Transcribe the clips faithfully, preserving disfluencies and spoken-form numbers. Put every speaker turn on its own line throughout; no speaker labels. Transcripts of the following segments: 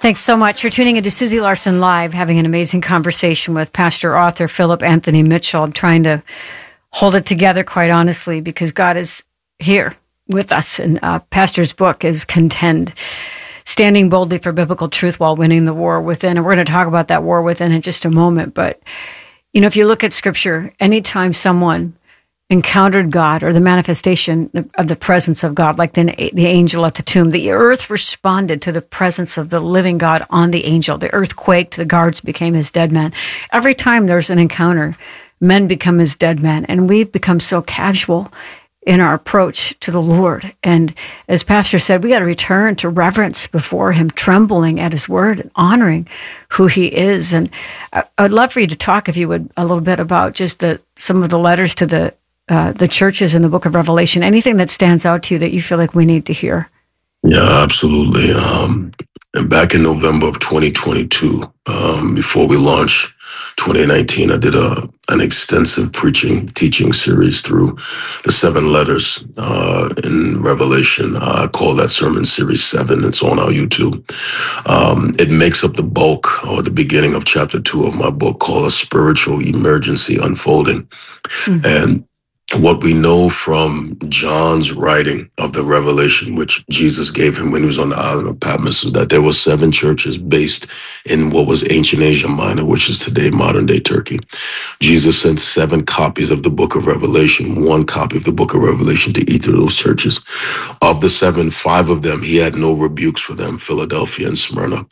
Thanks so much for tuning into Susie Larson Live, having an amazing conversation with pastor, author Philip Anthony Mitchell. I'm trying to hold it together, quite honestly, because God is here with us. And uh, pastor's book is Contend, Standing Boldly for Biblical Truth While Winning the War Within. And we're going to talk about that war within in just a moment. But, you know, if you look at Scripture, anytime someone encountered God or the manifestation of the presence of God, like the, the angel at the tomb, the earth responded to the presence of the living God on the angel. The earth quaked, the guards became as dead men. Every time there's an encounter, men become as dead men. And we've become so casual in our approach to the Lord. And as Pastor said, we got to return to reverence before him, trembling at his word and honoring who he is. And I, I would love for you to talk, if you would, a little bit about just the, some of the letters to the Uh, the churches in the book of Revelation. Anything that stands out to you that you feel like we need to hear?
Yeah, absolutely. Um, and back in November of twenty twenty-two, um, before we launched twenty nineteen, I did a an extensive preaching, teaching series through the seven letters uh, in Revelation. Uh, I call that sermon series seven. It's on our YouTube. Um, it makes up the bulk or the beginning of chapter two of my book called A Spiritual Emergency Unfolding. Mm-hmm. And what we know from John's writing of the Revelation, which Jesus gave him when he was on the island of Patmos, is that there were seven churches based in what was ancient Asia Minor, which is today modern day Turkey. Jesus sent seven copies of the book of Revelation, one copy of the book of Revelation to each of those churches. Of the seven, five of them, he had no rebukes for them, Philadelphia and Smyrna.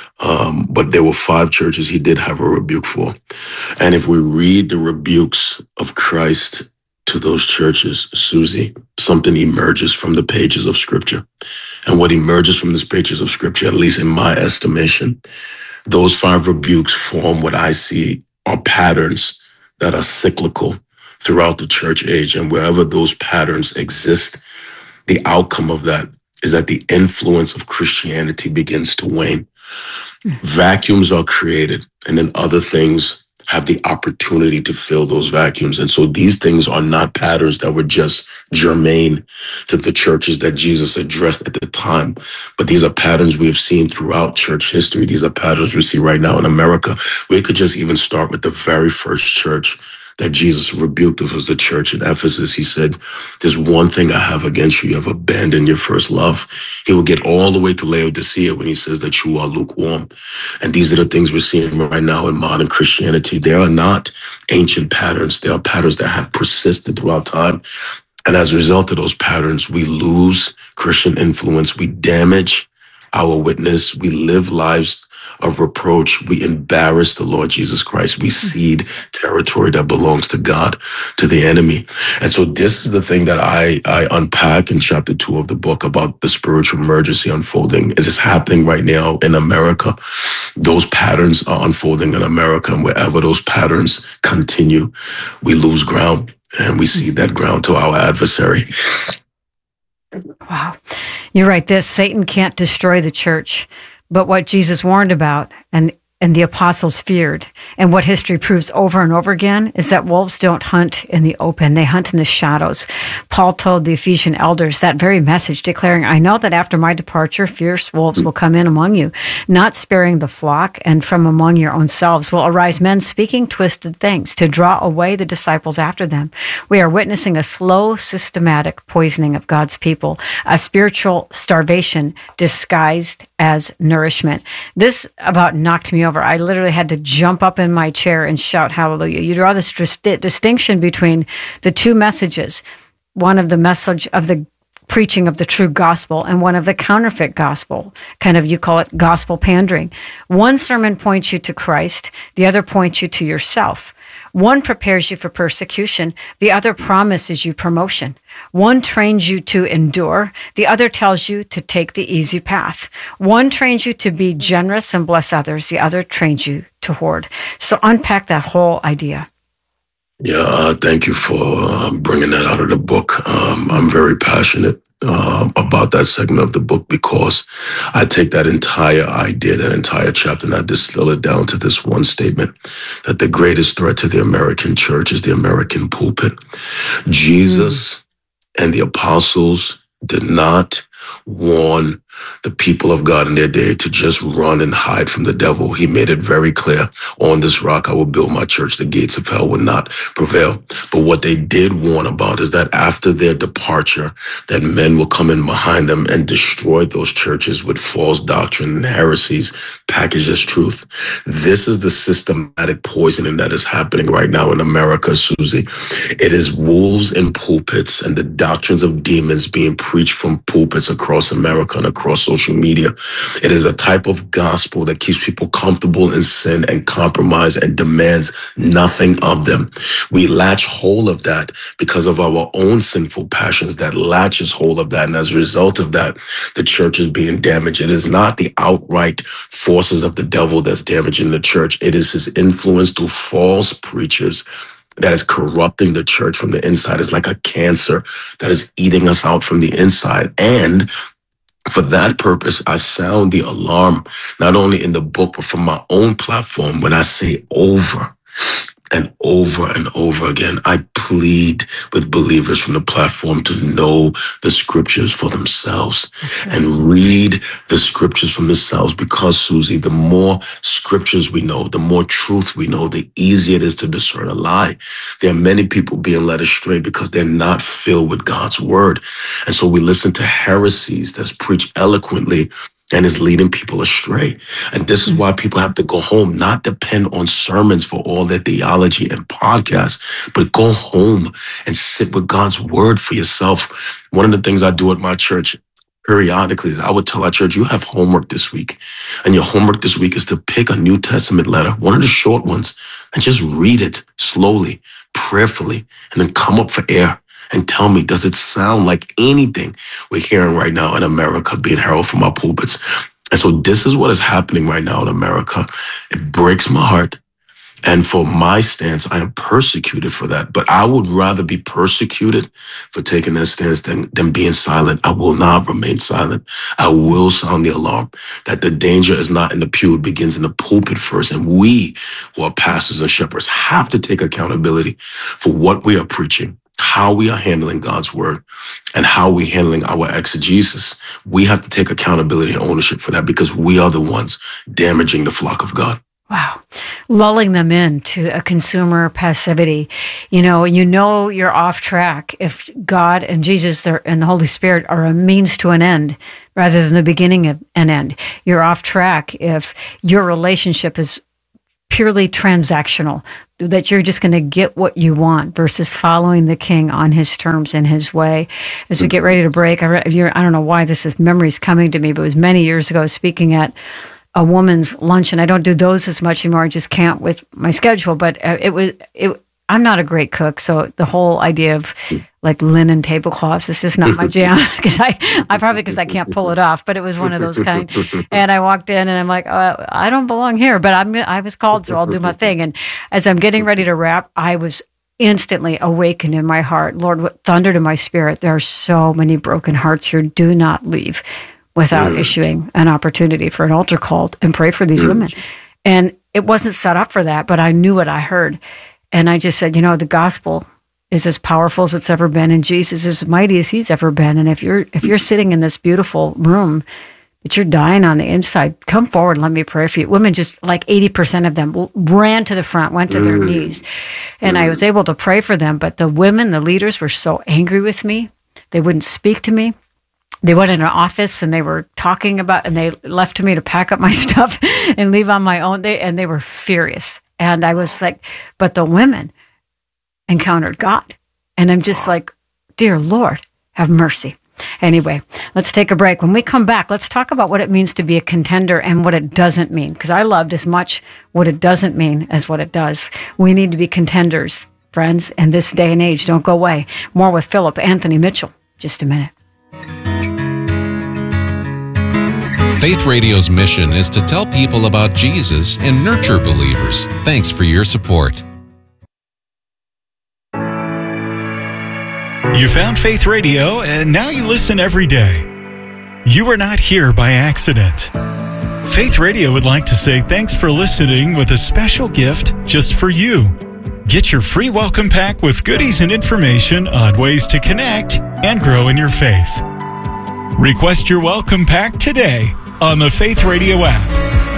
Um, but there were five churches he did have a rebuke for. And if we read the rebukes of Christ to those churches, Susie, something emerges from the pages of Scripture. And what emerges from these pages of Scripture, at least in my estimation, those five rebukes form what I see are patterns that are cyclical throughout the church age. And wherever those patterns exist, the outcome of that is that the influence of Christianity begins to wane. Mm-hmm. Vacuums are created, and then other things have the opportunity to fill those vacuums. And so these things are not patterns that were just germane to the churches that Jesus addressed at the time, but these are patterns we have seen throughout church history. These are patterns we see right now in America. We could just even start with the very first church that Jesus rebuked. It was the church at Ephesus. He said, there's one thing I have against you. You have abandoned your first love. He will get all the way to Laodicea when he says that you are lukewarm. And these are the things we're seeing right now in modern Christianity. They are not ancient patterns. They are patterns that have persisted throughout time. And as a result of those patterns, we lose Christian influence. We damage our witness. We live lives of reproach. We embarrass the Lord Jesus Christ. We cede territory that belongs to God to the enemy. And so this is the thing that I, I unpack in chapter two of the book about the spiritual emergency unfolding. It is happening right now in America. Those patterns are unfolding in America. And wherever those patterns continue, we lose ground, and we cede that ground to our adversary.
Wow. You're right. This Satan can't destroy the church. But what Jesus warned about and, and the apostles feared, and what history proves over and over again, is that wolves don't hunt in the open. They hunt in the shadows. Paul told the Ephesian elders that very message, declaring, I know that after my departure, fierce wolves will come in among you, not sparing the flock, and from among your own selves will arise men speaking twisted things to draw away the disciples after them. We are witnessing a slow, systematic poisoning of God's people, a spiritual starvation disguised as nourishment. This about knocked me over. I literally had to jump up in my chair and shout hallelujah. You draw this dis- distinction between the two messages, one of the message of the preaching of the true gospel and one of the counterfeit gospel, kind of, you call it gospel pandering. One sermon points you to Christ, the other points you to yourself. One prepares you for persecution, the other promises you promotion. One trains you to endure, the other tells you to take the easy path. One trains you to be generous and bless others, the other trains you to hoard. So unpack that whole idea.
Yeah, uh, thank you for uh, bringing that out of the book. Um, I'm very passionate uh, about that segment of the book because I take that entire idea, that entire chapter, and I distill it down to this one statement, that the greatest threat to the American church is the American pulpit. Jesus mm. and the apostles did not warn the people of God in their day to just run and hide from the devil. He made it very clear, on this rock I will build my church, the gates of hell will not prevail. But what they did warn about is that after their departure, that men will come in behind them and destroy those churches with false doctrine and heresies packaged as truth. This is the systematic poisoning that is happening right now in America, Susie. It is wolves in pulpits and the doctrines of demons being preached from pulpits across America and across social media. It is a type of gospel that keeps people comfortable in sin and compromise and demands nothing of them. We latch hold of that because of our own sinful passions that latches hold of that. And as a result of that, the church is being damaged. It is not the outright forces of the devil that's damaging the church. It is his influence through false preachers that is corrupting the church from the inside. It's like a cancer that is eating us out from the inside. And for that purpose, I sound the alarm, not only in the book, but from my own platform. When I say over and over and over again, I plead with believers from the platform to know the scriptures for themselves and read the scriptures for themselves, because, Susie, the more scriptures we know, the more truth we know, the easier it is to discern a lie. There are many people being led astray because they're not filled with God's word. And so we listen to heresies that's preached eloquently and is leading people astray. And this is why people have to go home, not depend on sermons for all their theology and podcasts, but go home and sit with God's word for yourself. One of the things I do at my church periodically is I would tell our church, you have homework this week. And your homework this week is to pick a New Testament letter, one of the short ones, and just read it slowly, prayerfully, and then come up for air. And tell me, does it sound like anything we're hearing right now in America being heralded from our pulpits? And so this is what is happening right now in America. It breaks my heart. And for my stance, I am persecuted for that. But I would rather be persecuted for taking that stance than, than being silent. I will not remain silent. I will sound the alarm that the danger is not in the pew. It begins in the pulpit first. And we, who are pastors and shepherds, have to take accountability for what we are preaching, how we are handling God's word, and how we're handling our exegesis. We have to take accountability and ownership for that, because we are the ones damaging the flock of God.
Wow. Lulling them into a consumer passivity. You know, you know you're off track if God and Jesus and the Holy Spirit are a means to an end rather than the beginning of an end. You're off track if your relationship is purely transactional, that you're just going to get what you want versus following the King on his terms and his way. As we get ready to break, I, re- I don't know why this is memories coming to me, but it was many years ago speaking at a woman's luncheon. I don't do those as much anymore. I just can't with my schedule, but it was, it, I'm not a great cook. So the whole idea of like linen tablecloths, this is not my jam, because I, I probably, because I can't pull it off, but it was one of those kind. And I walked in and I'm like, oh, I don't belong here, but I'm, I was called, so I'll do my thing. And as I'm getting ready to wrap, I was instantly awakened in my heart. Lord, what thundered in my spirit. There are so many broken hearts here. Do not leave without issuing an opportunity for an altar call and pray for these women. And it wasn't set up for that, but I knew what I heard. And I just said, you know, the gospel is as powerful as it's ever been, and Jesus is as mighty as he's ever been. And if you're if you're sitting in this beautiful room, but you're dying on the inside, come forward and let me pray for you. Women, just like eighty percent of them ran to the front, went to their knees. And I was able to pray for them. But the women, the leaders, were so angry with me. They wouldn't speak to me. They went in an office and they were talking about, and they left me to pack up my stuff and leave on my own. They, and they were furious. And I was like, but the women encountered God. And I'm just like, dear Lord, have mercy. Anyway, let's take a break. When we come back, let's talk about what it means to be a contender and what it doesn't mean. Because I loved as much what it doesn't mean as what it does. We need to be contenders, friends, in this day and age. Don't go away. More with Philip Anthony Mitchell. Just a minute.
Faith Radio's mission is to tell people about Jesus and nurture believers. Thanks for your support.
You found Faith Radio, and now you listen every day. You were not here by accident. Faith Radio would like to say thanks for listening with a special gift just for you. Get your free welcome pack with goodies and information on ways to connect and grow in your faith. Request your welcome pack today on the Faith Radio app.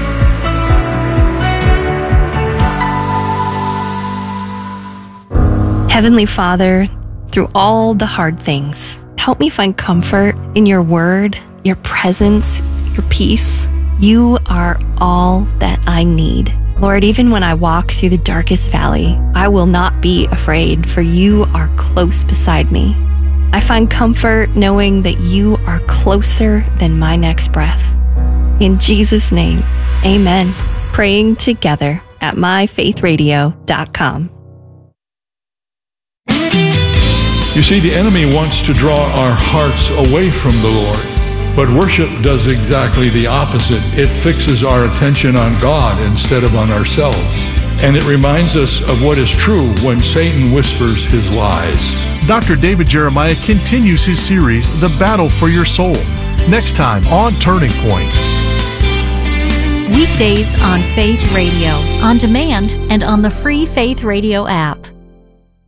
Heavenly Father, through all the hard things, help me find comfort in your word, your presence, your peace. You are all that I need. Lord, even when I walk through the darkest valley, I will not be afraid, for you are close beside me. I find comfort knowing that you are closer than my next breath. In Jesus' name, amen. Praying together at my faith radio dot com.
You see, the enemy wants to draw our hearts away from the Lord. But worship does exactly the opposite. It fixes our attention on God instead of on ourselves. And it reminds us of what is true when Satan whispers his lies.
Doctor David Jeremiah continues his series, The Battle for Your Soul, next time on Turning Point.
Weekdays on Faith Radio, on demand, and on the free Faith Radio app.